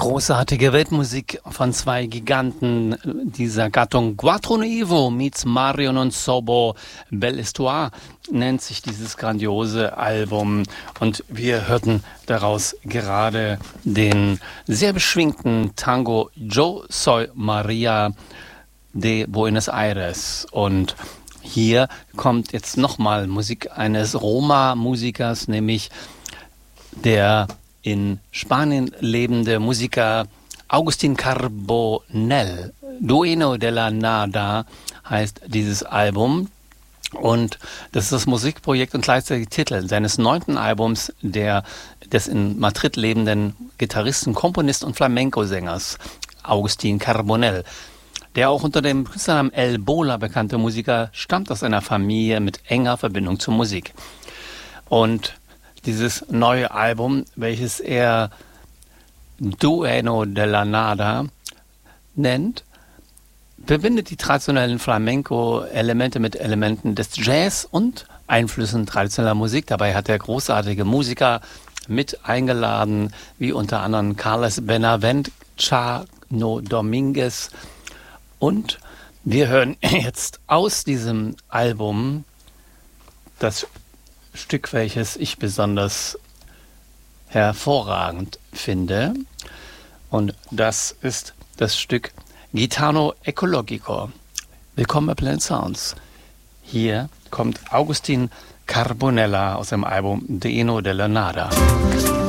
Großartige Weltmusik von zwei Giganten dieser Gattung. Quattro Nevo meets Mario non Sobo, Belle Histoire nennt sich dieses grandiose Album. Und wir hörten daraus gerade den sehr beschwingten Tango Yo Soy Maria de Buenos Aires. Und hier kommt jetzt nochmal Musik eines Roma-Musikers, nämlich der in Spanien lebende Musiker Agustín Carbonell. Dueño de la Nada heißt dieses Album. Und das ist das Musikprojekt und gleichzeitig Titel seines 9. Albums des in Madrid lebenden Gitarristen, Komponisten und Flamenco-Sängers Agustín Carbonell. Der auch unter dem Künstlernamen El Bola bekannte Musiker stammt aus einer Familie mit enger Verbindung zur Musik. Und dieses neue Album, welches er Dueño de la Nada nennt, verbindet die traditionellen Flamenco-Elemente mit Elementen des Jazz und Einflüssen traditioneller Musik. Dabei hat er großartige Musiker mit eingeladen, wie unter anderem Carlos Benavent, Chano Dominguez. Und wir hören jetzt aus diesem Album das Stück, welches ich besonders hervorragend finde. Und das ist das Stück Gitano Ecologico. Willkommen bei Planet Sounds. Hier kommt Agustín Carbonell aus dem Album Dueño de la Nada.